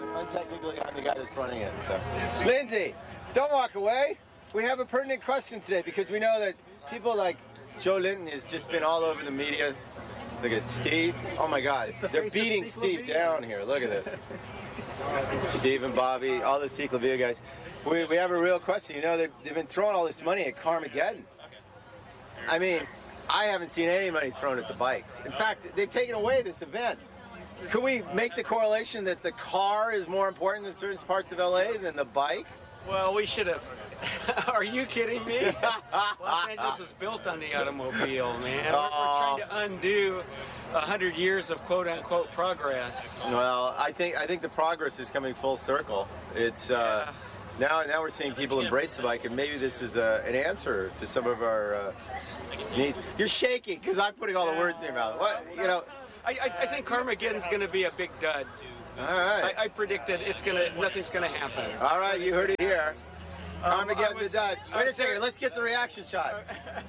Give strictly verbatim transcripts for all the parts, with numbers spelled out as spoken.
untechnically, I'm the guy that's running it. So, Lindsay, don't walk away. We have a pertinent question today because we know that people like Joe Linton has just been all over the media. Look at Steve. Oh my God, the they're beating Steve down here. Look at this. Steve and Bobby, all the Ciclavia guys. We, we have a real question. You know, they've, they've been throwing all this money at Carmageddon. I mean, I haven't seen any money thrown at the bikes. In fact, they've taken away this event. Could we make the correlation that the car is more important in certain parts of L A than the bike? Well, we should have. Are you kidding me? Los Angeles was built on the automobile, man. We're, we're trying to undo a hundred years of quote-unquote progress. Well, I think I think the progress is coming full circle. It's uh, yeah. now now we're seeing people embrace the bike, and maybe this is uh, an answer to some of our uh, needs. You're shaking because I'm putting all the words in your mouth. What you know? I, I, I think Carmageddon's going to be a big dud. All right. I, I predict that it's gonna nothing's going to happen. All right, you heard it here. Um, Carmageddon the dud. Wait a second. Let's get the reaction shot.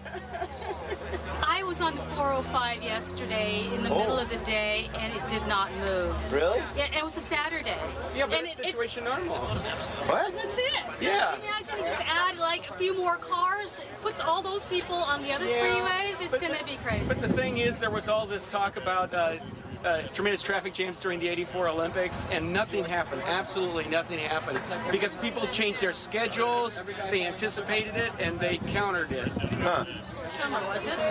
I was on the four oh five yesterday in the Oh. middle of the day, and it did not move. Really? Yeah, it was a Saturday. Yeah, but and it's it, situation normal. What? It, that's it. Yeah. Can you imagine you just add like a few more cars, put all those people on the other Yeah, freeways? It's but going the- to be crazy. But the thing is, there was all this talk about uh, uh, tremendous traffic jams during the eighty-four Olympics, and nothing happened. Absolutely nothing happened. Because people changed their schedules, they anticipated it, and they countered it. Huh. Summer, was it?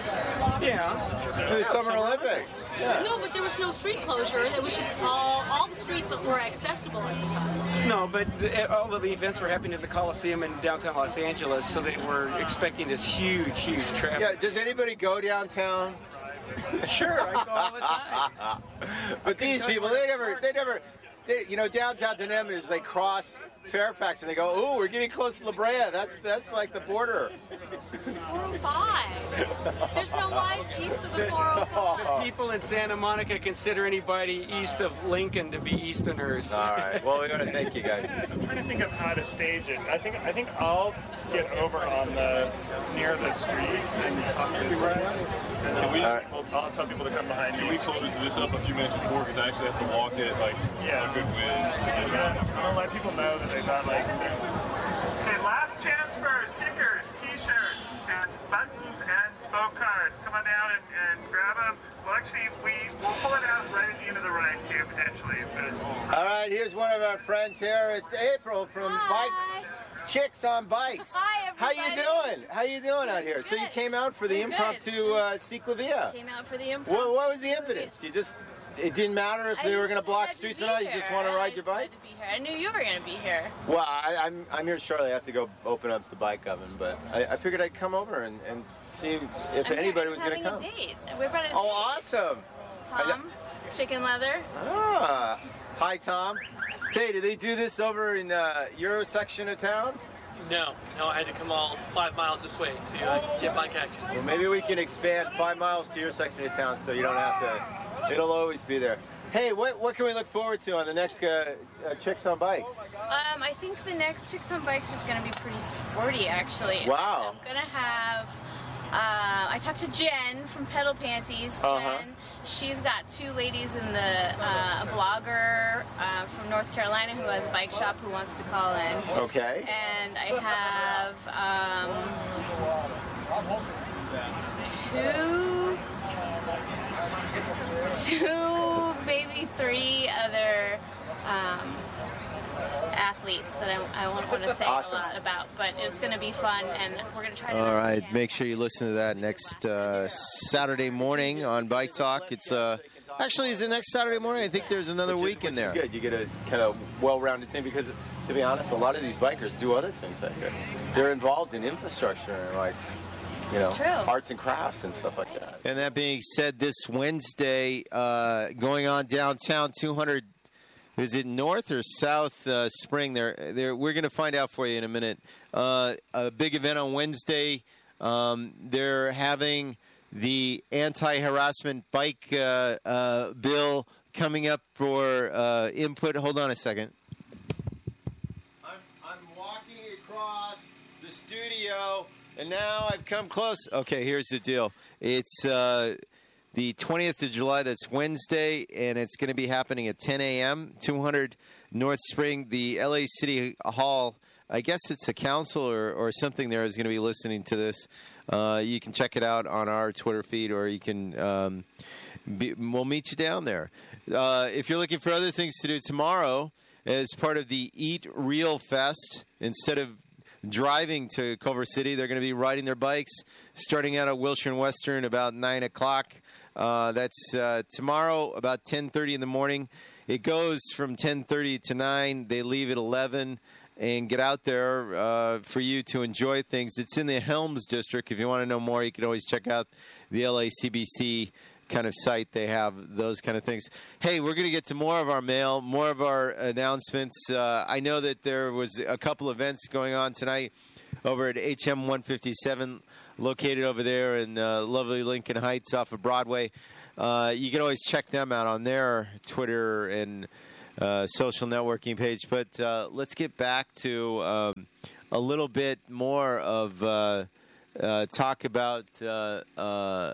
Yeah. It was Summer Olympics. Yeah. No, but there was no street closure. It was just all, all the streets were accessible at the time. No, but the, all of the events were happening at the Coliseum in downtown Los Angeles, so they were expecting this huge, huge traffic. Yeah. Does anybody go downtown? Sure, I go all the time. But these people, they never, they never, they, you know, downtown to them is they cross Fairfax and they go, ooh, we're getting close to La Brea. That's that's like the border. four oh five. There's no life east of the four oh five. People in Santa Monica consider anybody east of Lincoln to be Easterners. All right. Well, we want to thank you guys. I'm trying to think of how to stage it. I think I think I'll get over on the near the street and talk to you right. And then we, right. I'll, I'll tell people to come behind me. Can we close this up a few minutes before because I actually have to walk it like Yeah. a good whiz to I'm get gonna, it. I'm gonna let people know that they got like. Okay, last chance for stickers, T-shirts, and buttons and spoke cards. Come on down and, and grab them. Well, actually, we we'll pull it out right at the end of the ride too, potentially. But All right. Here's one of our friends here. It's April from Hi. Bike Chicks on Bikes. Hi, How you everybody. doing? How you doing out here? So you Good. came out for the Good. impromptu uh, Ciclavia. Came out for the improv. What, what was the impetus? You just, it didn't matter if I they were just going to block had to streets be or not. You here. just want to I ride your just had bike. to be here. I knew you were going to be here. Well, I, I'm I'm here shortly. I have to go open up the bike oven, but I, I figured I'd come over and, and see if I'm anybody here was going to having come. a date. We're about to Oh, awesome! Tom, chicken leather. Ah, hi Tom. Say, do they do this over in uh, your section of town? No, no, I had to come all five miles this way to uh, get bike action. Well, maybe we can expand five miles to your section of town, so you don't have to. It'll always be there. Hey, what what can we look forward to on the next uh, uh, Chicks on Bikes? Um, I think the next Chicks on Bikes is going to be pretty sporty, actually. Wow. I'm going to have. Uh, I talked to Jen from Pedal Panties. Jen, Uh-huh. she's got two ladies in the uh, a blogger uh, from North Carolina who has a bike shop who wants to call in. Okay. And I have um, two, two, maybe three other um, athletes that I, I won't want to say Awesome. a lot about, but it's going to be fun, and we're going to try to. All right, understand. make sure you listen to that next uh, Saturday morning on Bike Talk. It's uh, actually is the next Saturday morning. I think there's another Which is- week in which there. is good. You get a kind of well-rounded thing because, to be honest, a lot of these bikers do other things out here. They're involved in infrastructure and like, you know, It's true. arts and crafts and stuff like that. And that being said, this Wednesday, uh, going on downtown, two hundred. Is it North or South uh, Spring? There, there. We're going to find out for you in a minute. Uh, a big event on Wednesday. Um, they're having the anti-harassment bike uh, uh, bill coming up for uh, input. Hold on a second. I'm, I'm walking across the studio, and now I've come close. Okay, here's the deal. It's uh, the twentieth of July. That's Wednesday, and it's going to be happening at ten a.m., two hundred North Spring. The L A City Hall, I guess it's the council or, or something there is going to be listening to this. Uh, you can check it out on our Twitter feed, or you can um, be, we'll meet you down there. Uh, if you're looking for other things to do tomorrow as part of the Eat Real Fest, instead of driving to Culver City, they're going to be riding their bikes, starting out at Wilshire and Western about nine o'clock. Uh, that's uh, tomorrow about ten thirty in the morning. It goes from ten thirty to nine. They leave at eleven and get out there uh, for you to enjoy things. It's in the Helms District. If you want to know more, you can always check out the L A C B C kind of site. They have those kind of things. Hey, we're going to get to more of our mail, more of our announcements. Uh, I know that there was a couple events going on tonight over at H M one fifty-seven, located over there in uh, lovely Lincoln Heights off of Broadway. Uh, you can always check them out on their Twitter and uh, social networking page. But uh, let's get back to um, a little bit more of uh, uh, talk about uh, uh,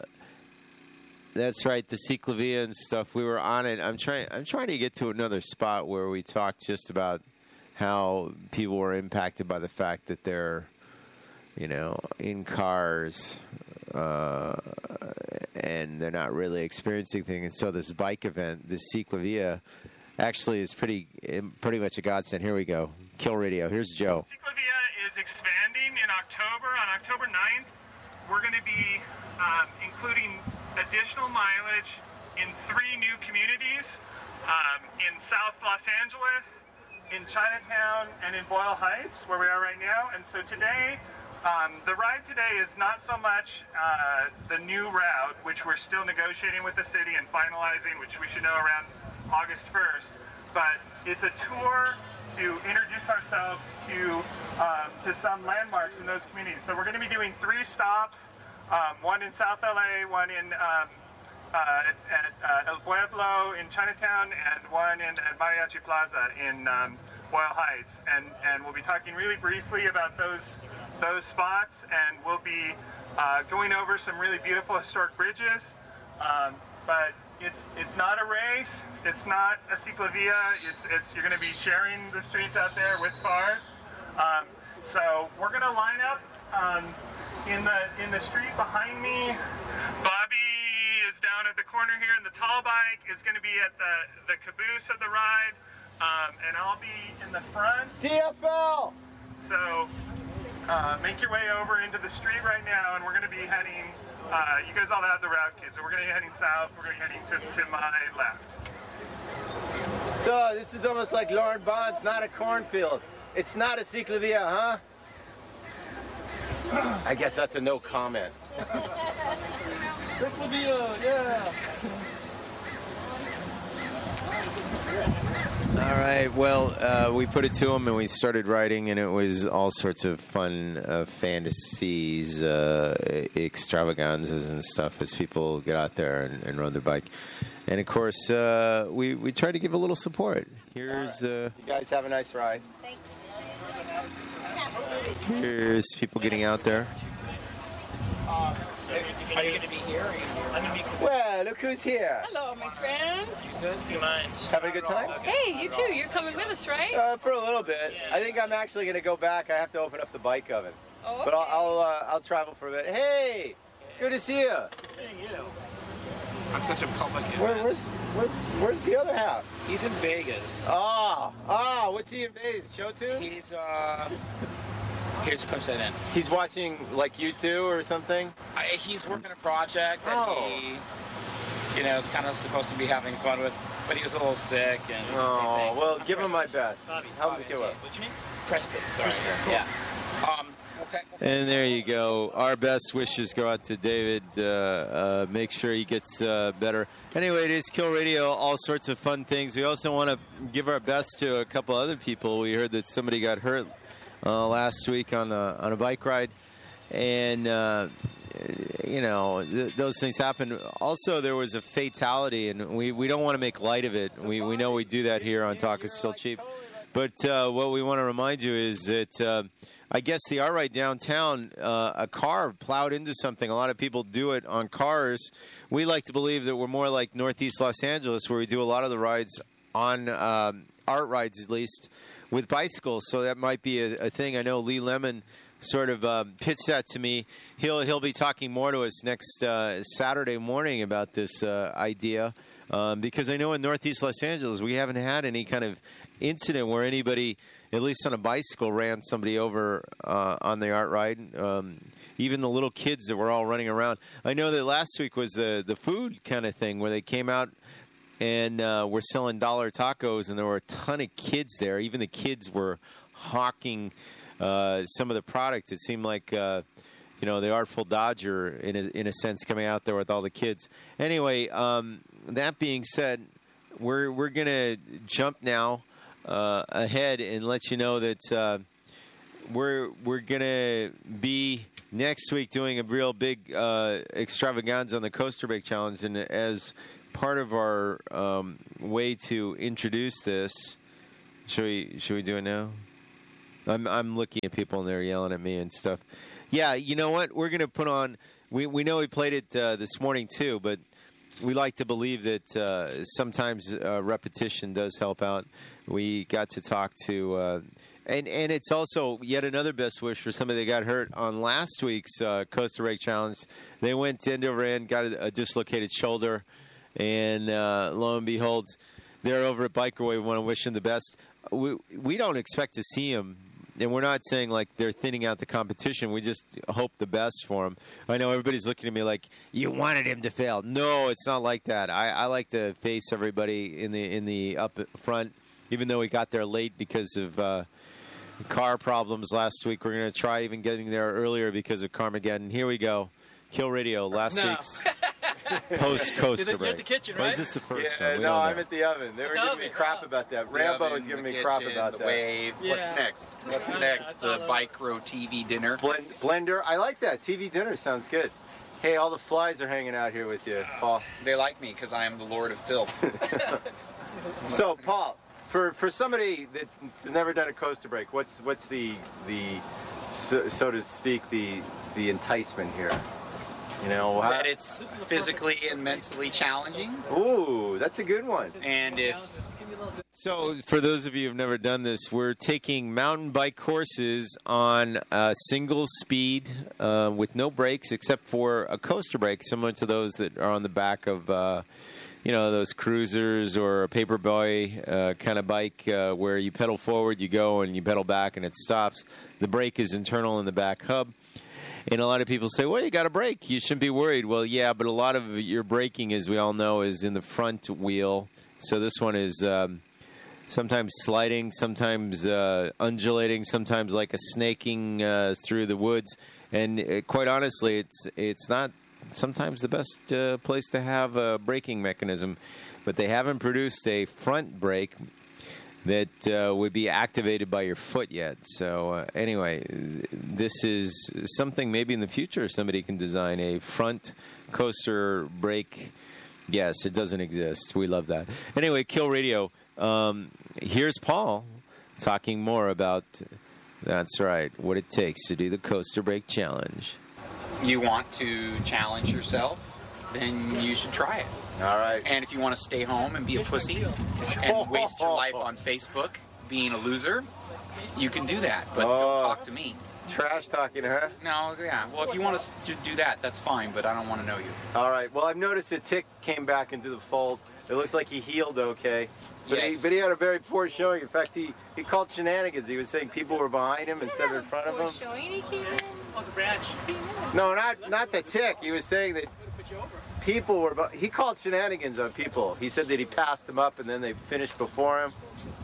that's right, the Ciclavia and stuff. We were on it. I'm trying. I'm trying to get to another spot where we talked just about how people were impacted by the fact that they're, you know, in cars uh, and they're not really experiencing things. And so this bike event, this Ciclavia, actually is pretty pretty much a godsend. Here we go. Kill Radio. Here's Joe. Ciclavia is expanding in October. On October ninth, we're going to be um, including additional mileage in three new communities, um, in South Los Angeles, in Chinatown, and in Boyle Heights, where we are right now. And so today, um, the ride today is not so much uh, the new route, which we're still negotiating with the city and finalizing, which we should know around August first, but it's a tour to introduce ourselves to, um, to some landmarks in those communities. So we're going to be doing three stops. Um, one in South L A, one in um, uh, at, at uh, El Pueblo in Chinatown, and one in at Mariachi Plaza in um, Boyle Heights. And, and we'll be talking really briefly about those those spots, and we'll be uh, going over some really beautiful historic bridges. Um, but it's it's not a race. It's not a Ciclavia. It's it's you're going to be sharing the streets out there with cars. Um, so we're going to line up. Um, In the in the street behind me, Bobby is down at the corner here, and the tall bike is going to be at the, the caboose of the ride, um, and I'll be in the front. T F L! So uh, make your way over into the street right now, and we're going to be heading, uh, you guys all have the route kids, so we're going to be heading south, we're going to be heading to, to my left. So this is almost like Lauren Bond's Not a Cornfield. It's not a Ciclavia, huh? I guess that's a no comment. Ciclavia, yeah. All right. Well, uh, we put it to him, and we started writing, and it was all sorts of fun uh, fantasies, uh, extravaganzas, and stuff as people get out there and, and ride their bike. And of course, uh, we we try to give a little support. Here's uh, You guys have a nice ride. Thanks. here's people getting out there. Are you going to be here? I'm going to be. Well, look who's here. Hello, my friends. Do you mind? Having a good time? Hey, you too. You're coming with us, right? Uh, for a little bit. I think I'm actually going to go back. I have to open up the bike oven. Oh, okay. But I'll I'll, uh, I'll travel for a bit. Hey, good to see you. Good seeing you. On such a public Where, event. where's where, where's the other half? He's in Vegas. Ah, ah, what's he in Vegas? Show tune? He's, uh... Here, just punch that in. He's watching like you two or something. I, he's working a project that Oh. he, you know, is kind of supposed to be having fun with, but he was a little sick and. Oh, and things. well, I'm give him my Preston. best. Bobby, Help him Bobby, to kill is it. he- What's your name? Preston. Sorry. Yeah. Um. Okay. And there you go. Our best wishes go out to David. Uh, uh, make sure he gets uh, better. Anyway, it is Kill Radio, all sorts of fun things. We also want to give our best to a couple other people. We heard that somebody got hurt uh, last week on a, on a bike ride. And, uh, you know, th- those things happen. Also, there was a fatality, and we, we don't want to make light of it. We, we know we do that here on Talk Is Still Cheap. But uh, what we want to remind you is that uh, I guess the Art Ride downtown, uh, a car plowed into something. A lot of people do it on cars. We like to believe that we're more like Northeast Los Angeles, where we do a lot of the rides on um, art rides, at least, with bicycles. So that might be a, a thing. I know Lee Lemon sort of uh, pitched that to me. He'll he'll be talking more to us next uh, Saturday morning about this uh, idea, um, because I know in Northeast Los Angeles we haven't had any kind of incident where anybody, at least on a bicycle, ran somebody over uh, on the art ride. Um, even the little kids that were all running around. I know that last week was the, the food kind of thing where they came out and uh, were selling dollar tacos, and there were a ton of kids there. Even the kids were hawking uh, some of the product. It seemed like, uh, you know, the Artful Dodger, in a, in a sense, coming out there with all the kids. Anyway, um, that being said, we're, we're going to jump now Uh, ahead and let you know that uh, we're we're gonna be next week doing a real big uh, extravaganza on the Coaster Break Challenge, and as part of our um, way to introduce this, should we should we do it now? I'm I'm looking at people and they're yelling at me and stuff. Yeah, you know what? We're gonna put on. We we know we played it uh, this morning too, but we like to believe that uh, sometimes uh, repetition does help out. We got to talk to, uh, and and it's also yet another best wish for somebody that got hurt on last week's uh, Coaster Break Challenge. They went end over end, got a, a dislocated shoulder, and uh, lo and behold, they're over at Biker Way. We want to wish them the best. We we don't expect to see them, and we're not saying like they're thinning out the competition. We just hope the best for them. I know everybody's looking at me like, you wanted him to fail. No, it's not like that. I, I like to face everybody in the in the up front. Even though we got there late because of uh, car problems last week, we're going to try even getting there earlier because of Carmageddon. Here we go. Kill Radio, last No. week's post-coaster You're break. at the kitchen, Or right? is this the first Yeah, one? We no, don't I'm know. at the oven. They were The giving me oven, crap oh. about that. The Rambo oven, was giving the me crap kitchen, about the that. wave. What's Yeah. next? What's Yeah, next? that's The all. Bike Row T V dinner. Blend, blender. I like that. T V dinner sounds good. Hey, all the flies are hanging out here with you, Paul. They like me because I am the Lord of Filth. So, Paul, for for somebody that has never done a coaster break, what's what's the the so, so to speak the the enticement here? You know, how, That it's physically and mentally challenging. ooh, that's a good one. And if So, for those of you who've never done this, we're taking mountain bike courses on a single speed uh, with no brakes except for a coaster brake, similar to those that are on the back of, uh, you know, those cruisers or a paperboy uh, kind of bike uh, where you pedal forward, you go, and you pedal back, and it stops. The brake is internal in the back hub. And a lot of people say, well, you got a brake. You shouldn't be worried. Well, yeah, but a lot of your braking, as we all know, is in the front wheel. So this one is um, sometimes sliding, sometimes uh, undulating, sometimes like a snaking uh, through the woods. And uh, quite honestly, it's it's not sometimes the best uh, place to have a braking mechanism. But they haven't produced a front brake that uh, would be activated by your foot yet. So uh, anyway, this is something maybe in the future somebody can design a front coaster brake. Yes, it doesn't exist. We love that. Anyway, Kill Radio. Um, here's Paul talking more about, that's right, what it takes to do the Coaster Break Challenge. you want to challenge yourself, then you should try it. All right. And if you want to stay home and be a pussy and waste your life on Facebook being a loser, you can do that, but Oh. don't talk to me. Trash talking, huh? No, yeah. Well, if you want to do that, that's fine, but I don't want to know you. All right. Well, I've noticed a tick came back into the fold. It looks like he healed okay. But, Yes. he, but he had a very poor showing. In fact, he, he called shenanigans. He was saying people were behind him instead of in front of him. Showing he came in. Oh, the branch. No, not not the tick. He was saying that people were. bu- He called shenanigans on people. He said that he passed them up and then they finished before him.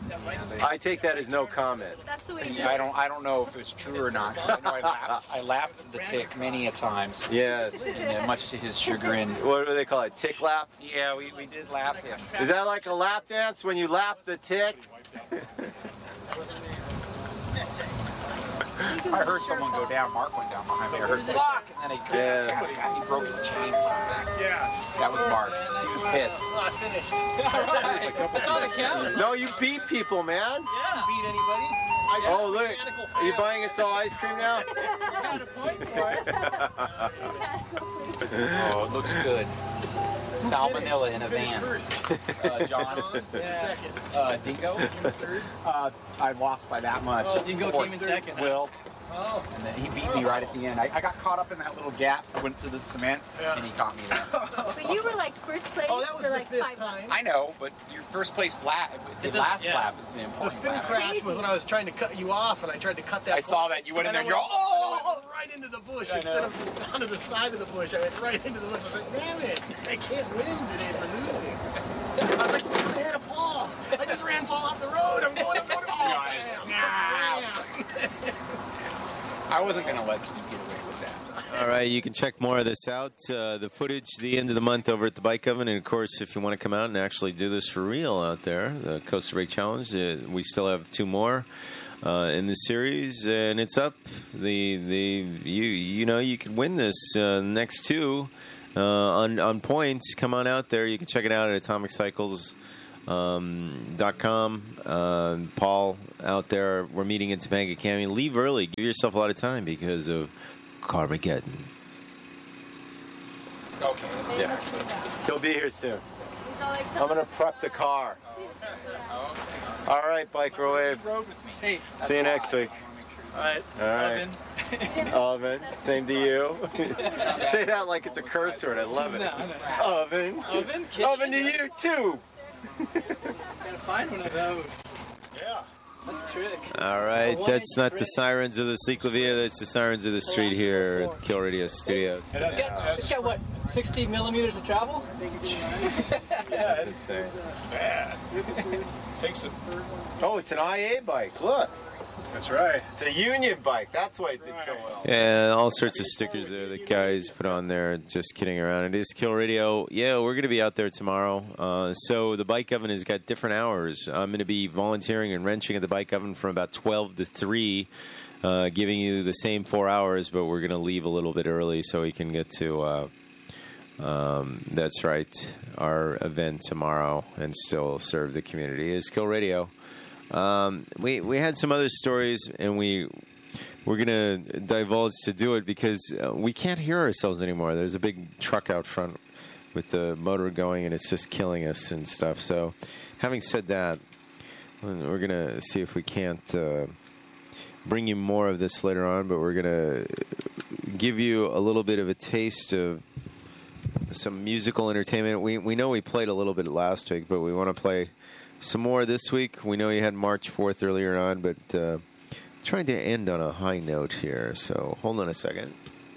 I take that as no comment. That's the way he I don't, I don't know if it's true or not. I know I lapped, I lapped the tick many a times, Yeah. and, uh, much to his chagrin. What do they call it? Tick lap? Yeah, we, we did lap him. Is that like a lap dance when you lap the tick? I heard someone go down. Mark went down behind me. I heard fuck, and then he, Yeah. he broke his chain or something. Yeah. That was Mark. He was pissed. Not finished. That's all that counts. No, you beat people, man. Yeah. Beat anybody. Oh, look. Are you buying us all ice cream now? Got a point for it. Oh, it looks good. Salmonella in a van. Uh, John, Yeah. uh, Dingo. Uh, I lost by that much. Oh, Dingo Of course, came in second. Will. Oh. And then he beat me right at the end. I, I got caught up in that little gap. I went to the cement, Yeah. and he caught me there. But you were like first place Oh, that was for the like fifth five time. I know, but your first place lap, the It doesn't- last yeah. lap is the The important fifth lap. crash was when I was trying to cut you off, and I tried to cut that. I saw corner. that. You went in And there I and you're, went- oh! I went right into the bush I instead know. of just onto the side of the bush. I went right into the bush. I was like, damn it, I can't win today for losing. I was like, I had a fall. I just ran fall off the road. I'm going, I'm going. Oh, Guys, damn. I wasn't going to let you get away with that. All right, you can check more of this out. Uh, the footage, the end of the month over at the Bike Oven. And, of course, if you want to come out and actually do this for real out there, the Coaster Break Challenge, uh, we still have two more uh, in the series, and it's up. The the you you know, you can win this uh, next two uh, on, on points. Come on out there. You can check it out at atomic cycles dot com. Uh, Paul out there. We're meeting in Topanga Canyon. Leave early. Give yourself a lot of time because of Carmageddon. Okay. Yeah. He'll be here soon. I'm going to prep the car. All right, Biker Wave. Hey. See you next week. All right. All right. Oven. Same to you. Say that like it's a curse word. I love it. No, no. Oven. Oven? Kitchen? Oven to you, too. Gotta find one of those. Yeah. That's a trick. All right, A that's one-inch not the trick. sirens of the Sleek Levia. That's the sirens of the street here at Kill Radio Studios. It's got, it's got what, sixteen millimeters of travel? Yeah, that's insane. Bad. Takes it. Oh, it's an I A bike. Look. That's right. It's a Union bike. That's why it did so well. Yeah, all sorts of stickers there that guys put on there. Just kidding around. It is Kill Radio. Yeah, we're going to be out there tomorrow. Uh, so the Bike Oven has got different hours. I'm going to be volunteering and wrenching at the Bike Oven from about twelve to three, uh, giving you the same four hours, but we're going to leave a little bit early so we can get to, uh, um, that's right, our event tomorrow and still serve the community. It is Kill Radio. Um, we we had some other stories, and we we're gonna divulge to do it because uh, we can't hear ourselves anymore. There's a big truck out front with the motor going, and it's just killing us and stuff. So, having said that, we're gonna see if we can't uh, bring you more of this later on. But we're gonna give you a little bit of a taste of some musical entertainment. We we know we played a little bit last week, but we want to play some more this week. We know you had March fourth earlier on, but uh, trying to end on a high note here. So hold on a second.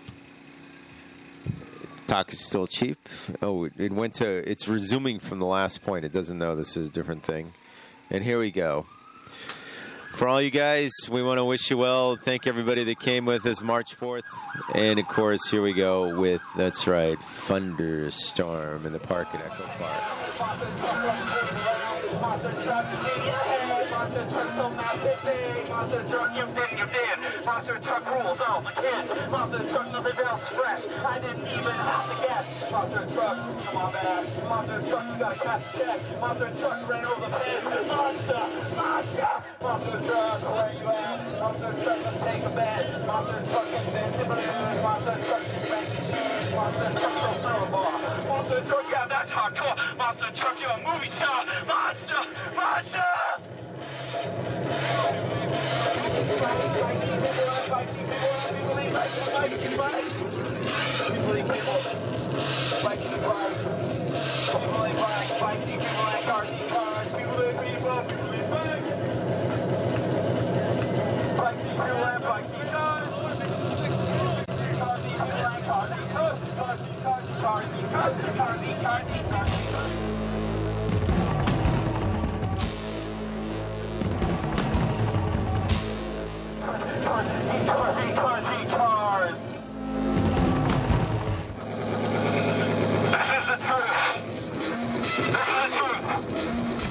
Talk is still cheap. Oh, it, it went to. It's resuming from the last point. It doesn't know this is a different thing. And here we go. For all you guys, we want to wish you well. Thank everybody that came with us March fourth. And, of course, here we go with, that's right, Thunderstorm in the park at Echo Park. Monster truck, monster truck so massive big. Monster truck, you did, you did. Monster truck rules all the kids. Monster truck, nothing else fresh. I didn't even have to guess. Monster truck, come on back. Monster truck, you gotta cash a check. Monster truck ran over the fence. Monster, monster. Monster truck, where you at? Monster truck, let's take a bet. Monster truck, invincible. Monster truck, spanky shoes. Monster truck, so terrible. Monster truck, yeah, that's hardcore. Monster truck, you're a movie star. Monster, monster.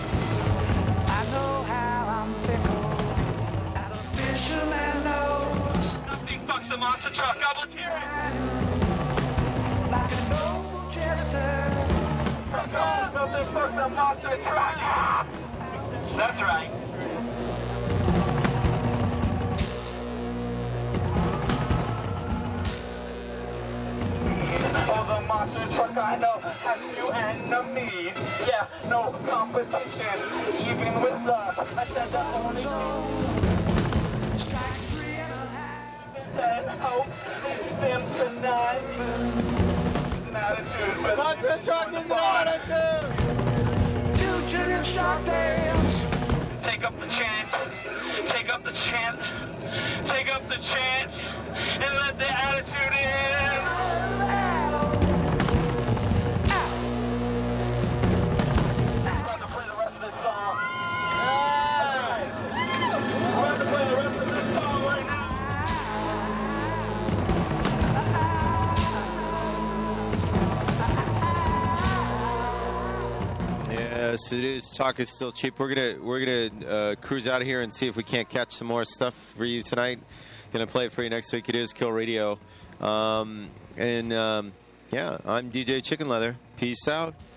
I know how I'm fickle, as a fisherman knows. with the monster truck. That's right. Oh, the monster truck I know has few enemies. Yeah, no competition, even with the, I said the only strike three and a half. Even then, hope they spin tonight. An attitude, but monster truck is an attitude. Due to the shark dance. Take up the chant, take up the chant, take up the chant, and let the attitude in. Yes, it is. Talk is still cheap. We're gonna we're gonna uh, cruise out of here and see if we can't catch some more stuff for you tonight. Gonna play it for you next week. It is Kill Radio, um, and um, yeah, I'm D J Chicken Leather. Peace out.